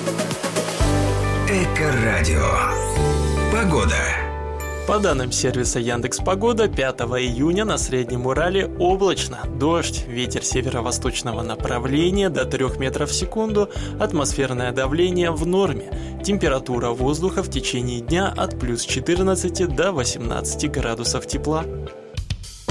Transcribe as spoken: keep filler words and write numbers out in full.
Эко-радио. Погода. По данным сервиса Яндекс.Погода, пятого июня на Среднем Урале облачно. Дождь, ветер северо-восточного направления до трёх метров в секунду, атмосферное давление в норме. Температура воздуха в течение дня от плюс четырнадцати до восемнадцати градусов тепла.